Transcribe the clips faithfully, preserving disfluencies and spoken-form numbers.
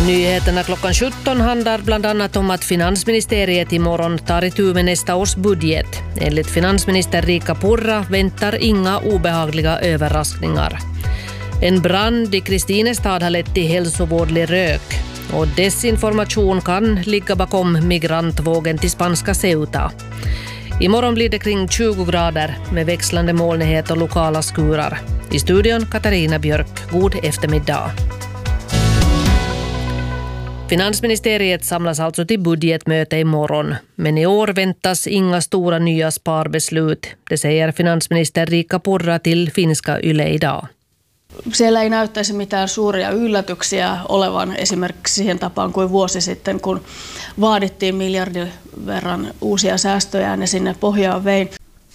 Nyheterna klockan sjutton handlar bland annat om att finansministeriet imorgon tar itu med nästa års budget. Enligt finansminister Riikka Purra väntar inga obehagliga överraskningar. En brand i Kristinestad har lett till hälsovådlig rök. Och desinformation kan ligga bakom migrantvågen till spanska Ceuta. Imorgon blir det kring tjugo grader med växlande molnighet och lokala skurar. I studion Katarina Björk, god eftermiddag. Finansministeriet samlas alltså till budgetmöte imorgon, men i år väntas inga stora nya sparbeslut. Det säger finansminister Riikka Purra till finska Yle idag. Siellä ei näyttäisi mitään suuria yllätyksiä olevan esimerkiksi siihen tapaan kuin vuosi sitten, kun vaadittiin miljardin verran uusia säästöjä ja ne sinne pohjaan vein.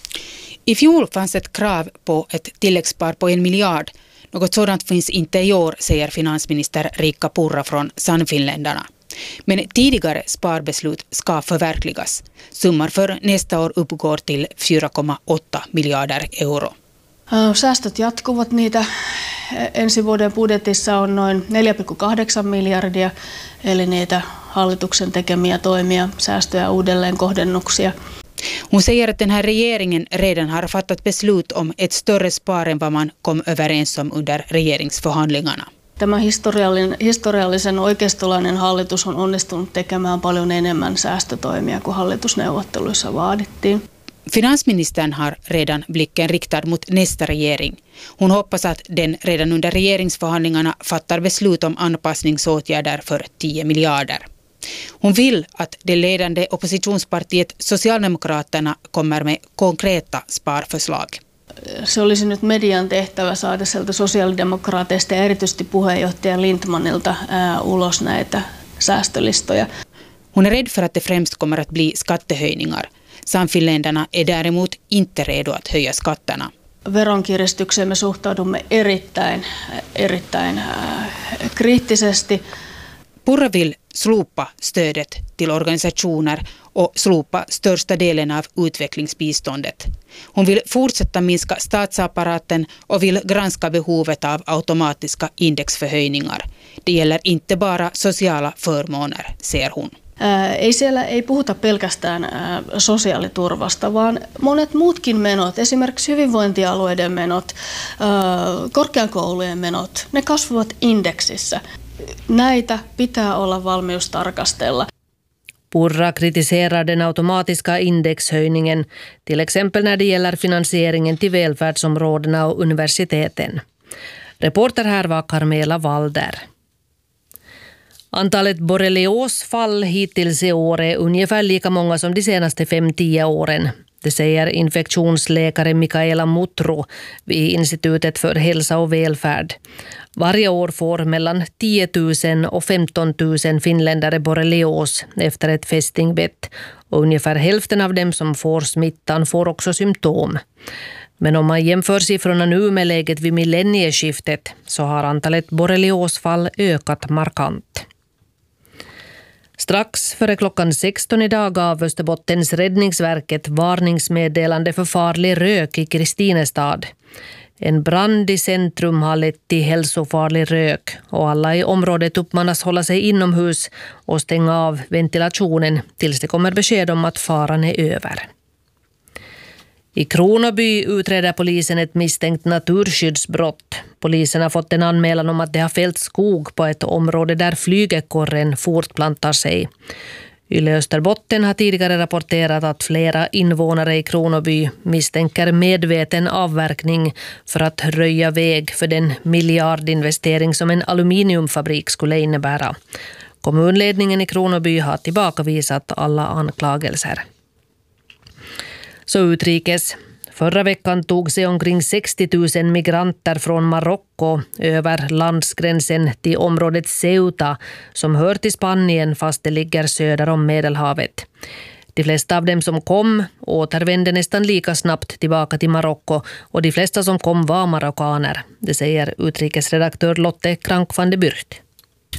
I fjol fanns ett krav på ett tilläggsspar på en miljard. Något sådant finns inte i år, säger finansminister Riikka Purra från Sannfinländarna. Men tidigare sparbeslut ska förverkligas. Summan för nästa år uppgår till fyra komma åtta miljarder euro. Säästöt jatkuvat. Niitä ensi vuoden budjetissa on noin neljä pilkku kahdeksan miljardia, eli niitä hallituksen tekemiä toimia, säästöjä, uudelleen kohdennuksia. Hon säger att den här regeringen redan har fattat beslut om ett större spar än vad man kom överens om under regeringsförhandlingarna. Tämä historiallinen, historiallisen oikeistolainen hallitus on onnistunut tekemään paljon enemmän säästötoimia kuin hallitusneuvotteluissa vaadittiin. Finansministern har redan blicken riktad mot nästa regering. Hon hoppas att den redan under regeringsförhandlingarna fattar beslut om anpassningsåtgärder för tio miljarder. Hon vill att det ledande oppositionspartiet Socialdemokraterna kommer med konkreta sparförslag. Se olisi nyt median tehtävä saada sieltä sosiaalidemokraateista ja erityisesti puheenjohtaja Lindtmanilta ää, ulos näitä säästölistoja. Hon är rädd för att det främst kommer att bli skattehöjningar. Sannfinländarna är däremot inte redo att höja skatterna. Veronkiristykseen me suhtaudumme erittäin, erittäin ää, kriittisesti. Purra vill slopa stödet till organisationer och slopa största delen av utvecklingsbiståndet. Hon vill fortsätta minska statsapparaten och vill granska behovet av automatiska indexförhöjningar. Det gäller inte bara sociala förmåner, säger hon. Ää, ei siellä ei puhuta pelkästään ää, sosiaaliturvasta, vaan monet muutkin menot, esimerkiksi hyvinvointialueiden menot, ää, korkeakoulujen menot, ne kasvavat indeksissä. Näitä pitää olla valmius tarkastella. Purra kritiserar den automatiska indexhöjningen, till exempel när det gäller finansieringen till välfärdsområdena och universiteten. Reporter här var Carmela Walder. Antalet borreliosfall hittills i år är ungefär lika många som de senaste fem till tio åren. Det säger infektionsläkare Mikaela Mutro vid Institutet för hälsa och välfärd. Varje år får mellan tio tusen och femton tusen finländare borrelios efter ett fästingbett och ungefär hälften av dem som får smittan får också symptom. Men om man jämför siffrorna nu med läget vid millennieskiftet så har antalet borreliosfall ökat markant. Strax före klockan sexton idag gav Österbottens räddningsverket varningsmeddelande för farlig rök i Kristinestad. En brand i centrum har lett till hälsofarlig rök och alla i området uppmanas hålla sig inomhus och stänga av ventilationen tills det kommer besked om att faran är över. I Kronoby utreder polisen ett misstänkt naturskyddsbrott. Polisen har fått en anmälan om att det har fällt skog på ett område där flygekorren fortplantar sig. Yle Österbotten har tidigare rapporterat att flera invånare i Kronoby misstänker medveten avverkning för att röja väg för den miljardinvestering som en aluminiumfabrik skulle innebära. Kommunledningen i Kronoby har tillbakavisat alla anklagelser. Så utrikes. Förra veckan tog sig omkring sextio tusen migranter från Marocko över landsgränsen till området Ceuta som hör till Spanien fast det ligger söder om Medelhavet. De flesta av dem som kom återvände nästan lika snabbt tillbaka till Marocko och de flesta som kom var marockaner. Det säger utrikesredaktör Lotte Krank van de Burgt.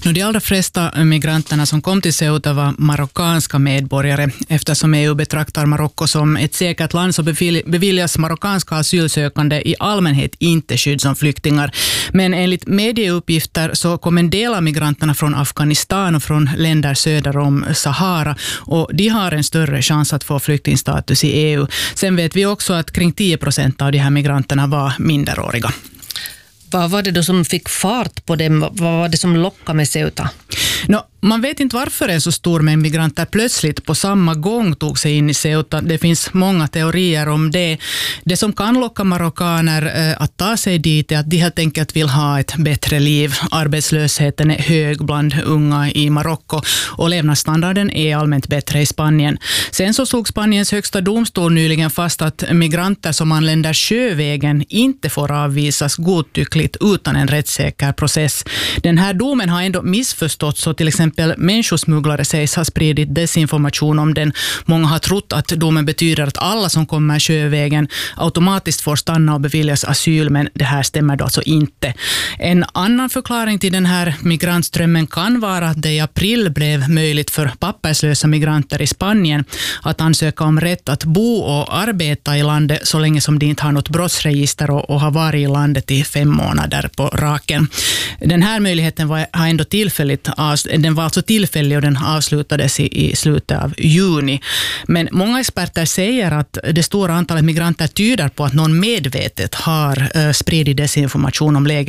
Nu, de allra flesta migranterna som kom till Ceuta var marockanska medborgare. Eftersom E U betraktar Marocko som ett säkert land så beviljas marockanska asylsökande i allmänhet inte skydd som flyktingar. Men enligt medieuppgifter så kom en del av migranterna från Afghanistan och från länder söder om Sahara, och de har en större chans att få flyktingstatus i E U. Sen vet vi också att kring tio procent av de här migranterna var minderåriga. Vad var det då som fick fart på dem? Vad var det som lockade med Ceuta? No, man vet inte varför en så stor mängd migranter plötsligt på samma gång tog sig in i Ceuta. Det finns många teorier om det. Det som kan locka marockaner eh, att ta sig dit är att de helt enkelt vill ha ett bättre liv. Arbetslösheten är hög bland unga i Marocko och levnadsstandarden är allmänt bättre i Spanien. Sen så slog Spaniens högsta domstol nyligen fast att migranter som anländer sjövägen inte får avvisas godtyckligt utan en rättssäker process. Den här domen har ändå missförstått, så till exempel människosmugglare sägs ha spridit desinformation om den. Många har trott att domen betyder att alla som kommer sjövägen automatiskt får stanna och beviljas asyl, men det här stämmer då alltså inte. En annan förklaring till den här migrantströmmen kan vara att det i april blev möjligt för papperslösa migranter i Spanien att ansöka om rätt att bo och arbeta i landet så länge som de inte har något brottsregister och, och har varit i landet i fem månader på raken. Den här möjligheten var, har ändå tillfälligt Den var alltså tillfällig och den avslutades i, i slutet av juni. Men många experter säger att det stora antalet migranter tyder på att någon medvetet har uh, spridit desinformation om läget